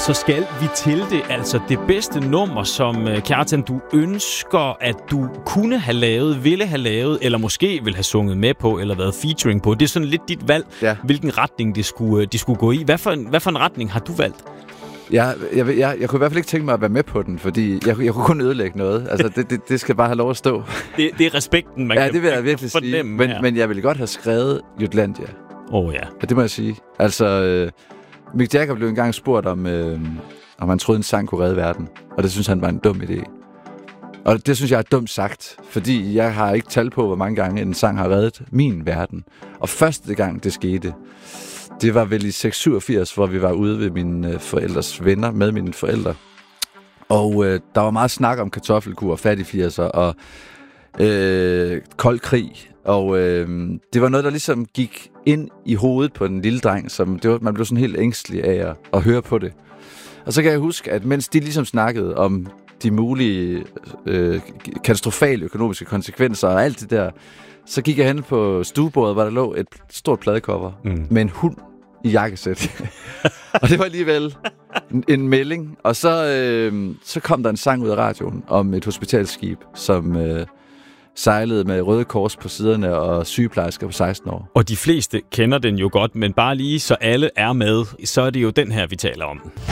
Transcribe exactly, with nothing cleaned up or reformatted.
så skal vi til det. Altså det bedste nummer, som Kjartan, du ønsker, at du kunne have lavet, ville have lavet, eller måske ville have sunget med på, eller været featuring på. Det er sådan lidt dit valg, ja. Hvilken retning det skulle, det skulle gå i. Hvad for, en, hvad for en retning har du valgt? Jeg, jeg, jeg, jeg kunne i hvert fald ikke tænke mig at være med på den, fordi jeg, jeg kunne kun ødelægge noget. Altså, det, det, det skal bare have lov at stå. Det, det er respekten, man ja, kan det vil jeg virkelig sige. Men, men jeg ville godt have skrevet Jutlandia. Åh oh, ja. ja. Det må jeg sige. Altså, øh, Mick Jagger blev engang spurgt om, øh, om han troede, en sang kunne redde verden. Og det synes han var en dum idé. Og det synes jeg er dumt sagt, fordi jeg har ikke tal på, hvor mange gange en sang har reddet min verden. Og første gang det skete, det var vel i seks syvogfirs, hvor vi var ude ved mine forældres venner, med mine forældre. Og øh, der var meget snak om kartoffelkur, fattigfirser og øh, kold krig. Og øh, det var noget, der ligesom gik ind i hovedet på den lille dreng, som det var, man blev sådan helt ængstelig af at, at høre på det. Og så kan jeg huske, at mens de ligesom snakkede om de mulige øh, katastrofale økonomiske konsekvenser og alt det der, så gik jeg hen på stuebordet, hvor der lå et stort pladecover mm. med en hund i jakkesæt. Og det var alligevel en, en melding. Og så, øh, så kom der en sang ud af radioen om et hospitalsskib, som øh, sejlede med Røde Kors på siderne og sygeplejersker på seksten år. Og de fleste kender den jo godt, men bare lige så alle er med, så er det jo den her, vi taler om.